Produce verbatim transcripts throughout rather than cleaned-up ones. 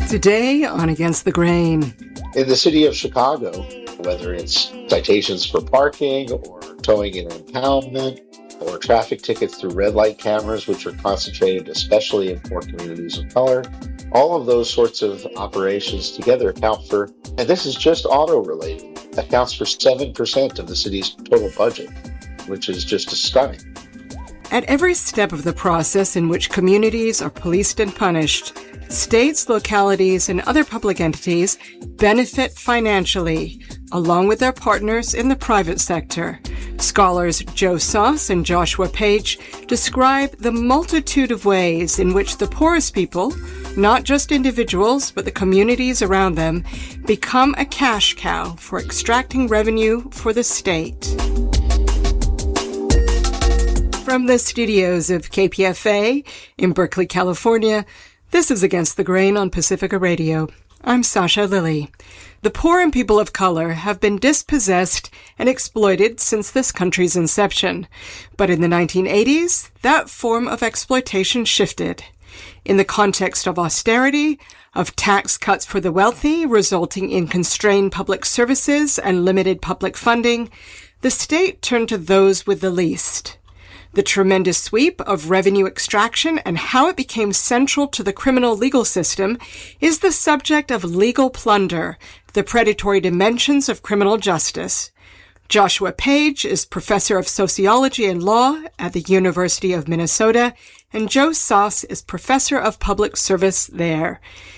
Today on Against the Grain. In the city of Chicago, whether it's citations for parking or towing and impoundment or traffic tickets through red light cameras, which are concentrated especially in poor communities of color, all of those sorts of operations together account for, and this is just auto-related, accounts for seven percent of the city's total budget, which is just stunning. At every step of the process in which communities are policed and punished, states, localities, and other public entities benefit financially, along with their partners in the private sector. Scholars Joe Soss and Joshua Page describe the multitude of ways in which the poorest people, not just individuals, but the communities around them, become a cash cow for extracting revenue for the state. From the studios of K P F A in Berkeley, California, this is Against the Grain on Pacifica Radio. I'm Sasha Lilly. The poor and people of color have been dispossessed and exploited since this country's inception. But in the nineteen eighties, that form of exploitation shifted. In the context of austerity, of tax cuts for the wealthy, resulting in constrained public services and limited public funding, the state turned to those with the least. The tremendous sweep of revenue extraction and how it became central to the criminal legal system is the subject of Legal Plunder, the predatory dimensions of criminal justice. Joshua Page is professor of sociology and law at the University of Minnesota, and Joe Soss is professor of public service there.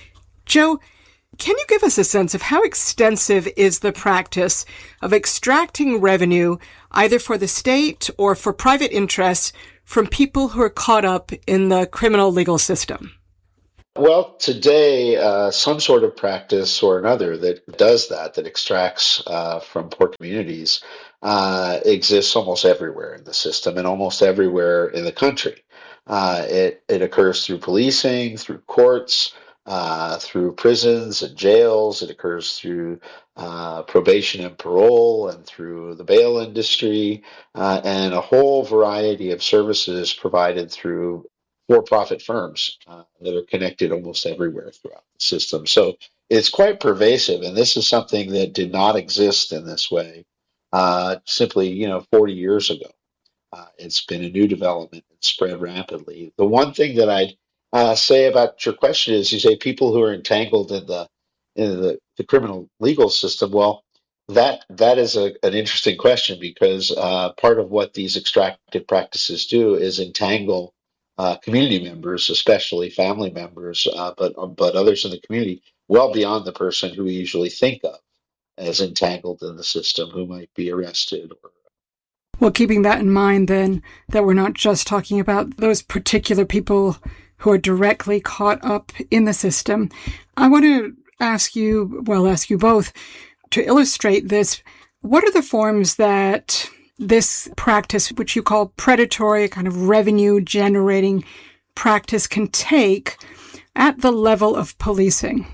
Joe, can you give us a sense of how extensive is the practice of extracting revenue, either for the state or for private interests, from people who are caught up in the criminal legal system? Well, today, uh, some sort of practice or another that does that, that extracts uh, from poor communities, uh, exists almost everywhere in the system and almost everywhere in the country. Uh, it, it occurs through policing, through courts, Uh, through prisons and jails. It occurs through uh, probation and parole and through the bail industry uh, and a whole variety of services provided through for-profit firms uh, that are connected almost everywhere throughout the system. So it's quite pervasive, and this is something that did not exist in this way uh, simply, you know, forty years ago. Uh, it's been a new development and spread rapidly. The one thing that I'd Uh, say about your question is, you say people who are entangled in the in the, the criminal legal system. Well, that that is a, an interesting question because uh, part of what these extractive practices do is entangle uh, community members, especially family members, uh, but but others in the community, well beyond the person who we usually think of as entangled in the system, who might be arrested. Or... Well, keeping that in mind, then, that we're not just talking about those particular people who are directly caught up in the system. I want to ask you, well, ask you both, to illustrate this, what are the forms that this practice, which you call predatory, kind of revenue-generating practice, can take at the level of policing?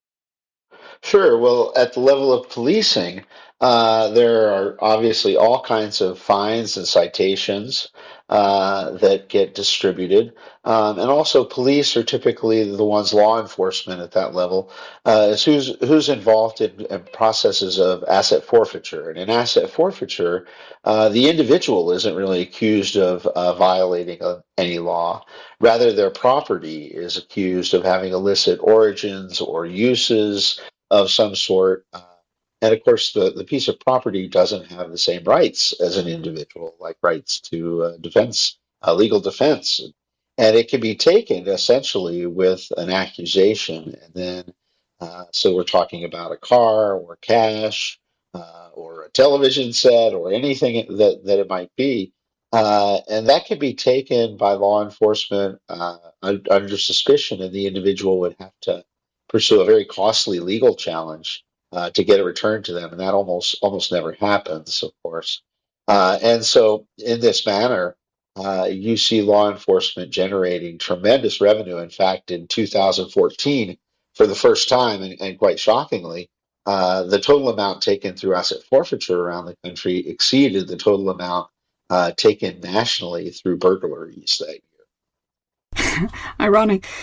Sure. Well, at the level of policing, uh, there are obviously all kinds of fines and citations uh, that get distributed. Um, and also police are typically the ones, law enforcement at that level, uh, is who's, who's involved in, in processes of asset forfeiture. And in asset forfeiture, uh, the individual isn't really accused of uh, violating uh, any law. Rather, their property is accused of having illicit origins or uses of some sort. Uh, and of course, the, the piece of property doesn't have the same rights as an individual, like rights to uh, defense, uh, legal defense. And it can be taken essentially with an accusation. And then, uh, so we're talking about a car or cash uh, or a television set or anything that, that it might be. Uh, and that can be taken by law enforcement uh, under suspicion, and the individual would have to pursue a very costly legal challenge uh, to get it returned to them. And that almost almost never happens, of course. Uh, and so in this manner, uh, you see law enforcement generating tremendous revenue. In fact, in two thousand fourteen, for the first time, and, and quite shockingly, uh, the total amount taken through asset forfeiture around the country exceeded the total amount uh, taken nationally through burglaries that year. Ironic.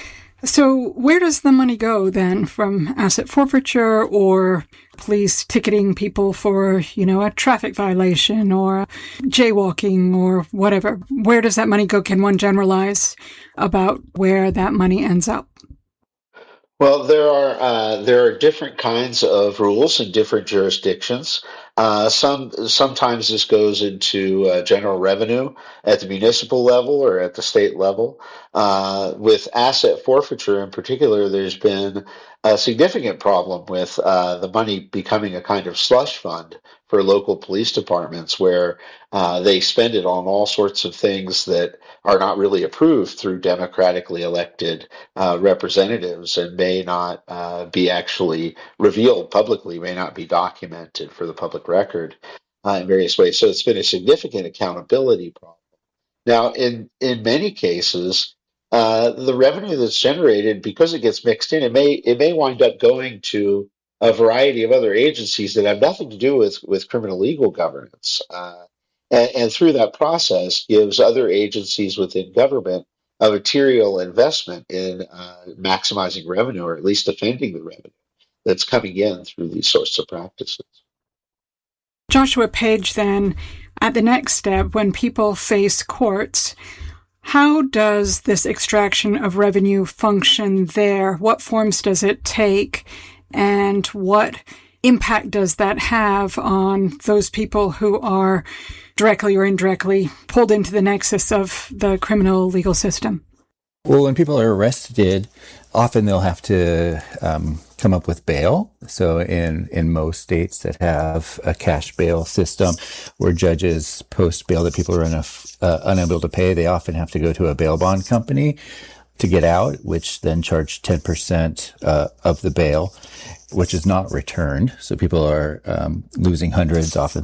So where does the money go then, from asset forfeiture or police ticketing people for, you know, a traffic violation or jaywalking or whatever? Where does that money go? Can one generalize about where that money ends up? Well, there are uh, there are different kinds of rules in different jurisdictions. Uh, some sometimes this goes into uh, general revenue at the municipal level or at the state level. Uh, with asset forfeiture in particular, there's been a significant problem with uh, the money becoming a kind of slush fund for local police departments, where uh, they spend it on all sorts of things that are not really approved through democratically elected uh, representatives and may not uh, be actually revealed publicly, may not be documented for the public record uh, in various ways. So it's been a significant accountability problem. Now, in, in many cases, uh, the revenue that's generated, because it gets mixed in, it may it may wind up going to a variety of other agencies that have nothing to do with, with criminal legal governance. Uh, and, and through that process gives other agencies within government a material investment in uh, maximizing revenue, or at least defending the revenue that's coming in through these sorts of practices. Joshua Page, then, at the next step, when people face courts, how does this extraction of revenue function there? What forms does it take? And what impact does that have on those people who are directly or indirectly pulled into the nexus of the criminal legal system? Well, when people are arrested, often they'll have to um, come up with bail. So in, in most states that have a cash bail system where judges post bail that people are enough, uh, unable to pay, they often have to go to a bail bond company to get out, which then charge ten percent uh, of the bail, which is not returned. So people are um, losing hundreds, often